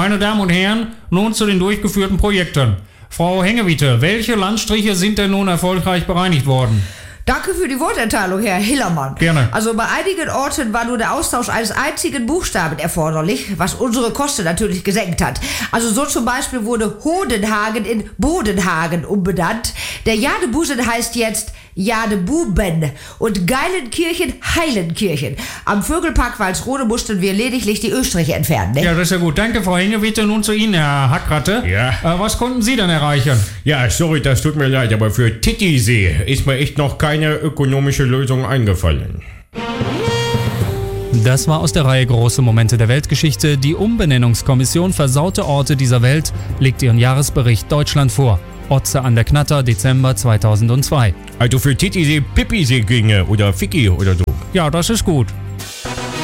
Meine Damen und Herren, nun zu den durchgeführten Projekten. Frau Hengewiete, welche Landstriche sind denn nun erfolgreich bereinigt worden? Danke für die Worterteilung, Herr Hillermann. Gerne. Also bei einigen Orten war nur der Austausch eines einzigen Buchstaben erforderlich, was unsere Kosten natürlich gesenkt hat. Also so zum Beispiel wurde Hodenhagen in Bodenhagen umbenannt. Der Jadebusen heißt jetzt Jadebuben und Geilenkirchen Heilenkirchen. Am Vögelpark Walsrode mussten wir lediglich die Östriche entfernen. Ne? Ja, das ist ja gut. Danke, Frau Hengewiete. Nun zu Ihnen, Herr Hackratte. Ja. Was konnten Sie denn erreichen? Ja, sorry, das tut mir leid, aber für Titisee ist mir echt noch keine ökonomische Lösung eingefallen. Das war aus der Reihe Große Momente der Weltgeschichte. Die Umbenennungskommission Versaute Orte dieser Welt legt ihren Jahresbericht Deutschland vor. Otze an der Knatter, Dezember 2002. Also für Titisee Pippisee ginge oder Ficky oder so. Ja, das ist gut.